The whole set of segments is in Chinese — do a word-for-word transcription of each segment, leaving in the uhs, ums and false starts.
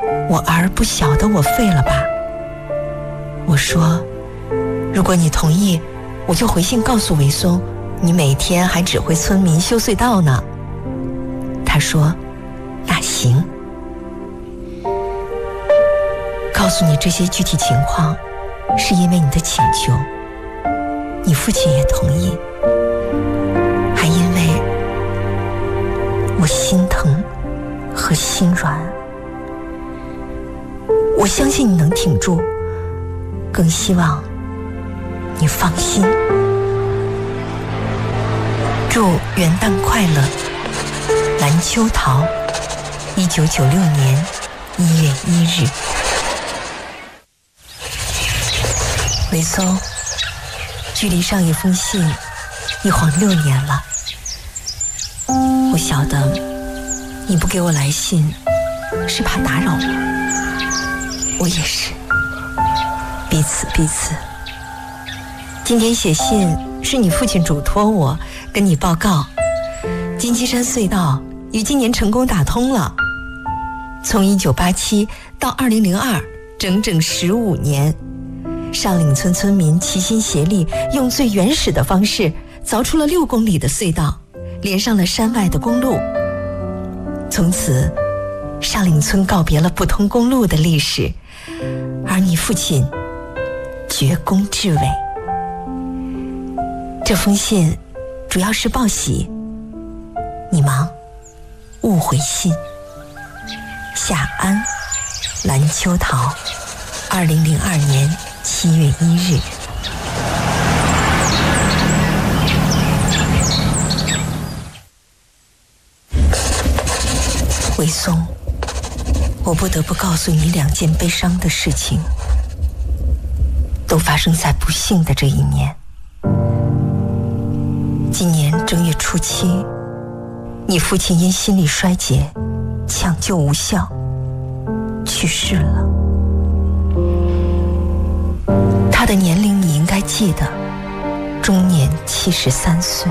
我儿不晓得我废了吧？我说，如果你同意，我就回信告诉韦松，你每天还指挥村民修隧道呢。他说，那行。告诉你这些具体情况，是因为你的请求，你父亲也同意，还因为我心疼和心软。我相信你能挺住，更希望你放心。祝元旦快乐，蓝秋桃，一九九六年一月一日。韦松，距离上一封信一晃六年了。我晓得你不给我来信是怕打扰我，我也是，彼此彼此。今天写信是你父亲嘱托我跟你报告，金鸡山隧道于今年成功打通了。从一九八七到二零零二，整整十五年，上岭村村民齐心协力，用最原始的方式凿出了六公里的隧道，连上了山外的公路。从此，上岭村告别了不通公路的历史，而你父亲绝功至伟。这封信主要是报喜，你忙，勿回信。夏安，蓝秋桃，二零零二年七月一日。韦松，我不得不告诉你两件悲伤的事情，都发生在不幸的这一年。今年正月初七，你父亲因心力衰竭，抢救无效，去世了。他的年龄你应该记得，终年七十三岁。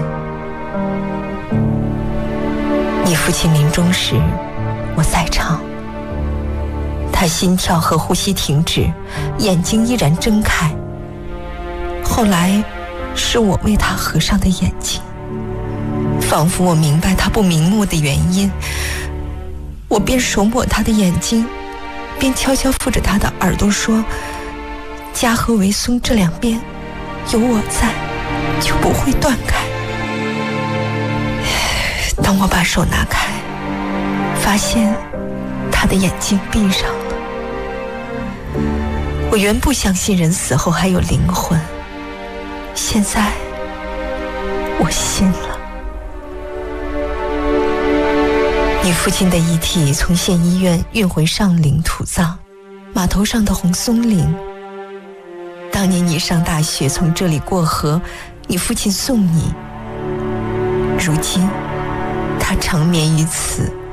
你父亲临终时，我在场，他心跳和呼吸停止，眼睛依然睁开。后来是我为他合上的眼睛，仿佛我明白他不瞑目的原因，我便手抹他的眼睛，便悄悄附着他的耳朵说，家和韦松这两边有我在，就不会断开。当我把手拿开，发现他的眼睛闭上了。我原不相信人死后还有灵魂，现在我信了。你父亲的遗体从县医院运回上岭土葬，码头上的红松岭。当年你上大学从这里过河，你父亲送你，如今他长眠于此，